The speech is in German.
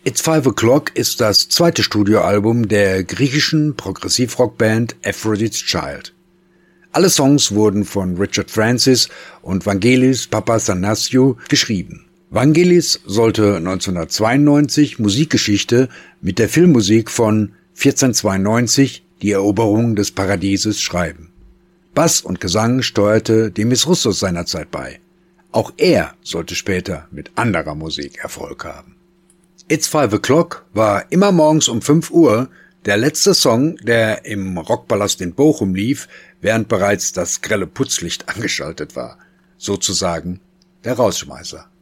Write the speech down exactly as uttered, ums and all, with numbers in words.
It's Five O'Clock ist das zweite Studioalbum der griechischen Progressivrockband Aphrodite's Child. Alle Songs wurden von Richard Francis und Vangelis Papathanassiou geschrieben. Vangelis sollte neunzehnhundertzweiundneunzig Musikgeschichte mit der Filmmusik von vierzehnhundertzweiundneunzig, Die Eroberung des Paradieses, schreiben. Bass und Gesang steuerte Demis Roussos seinerzeit bei. Auch er sollte später mit anderer Musik Erfolg haben. It's Five O'Clock war immer morgens um fünf Uhr der letzte Song, der im Rockpalast in Bochum lief, während bereits das grelle Putzlicht angeschaltet war. Sozusagen der Rausschmeißer.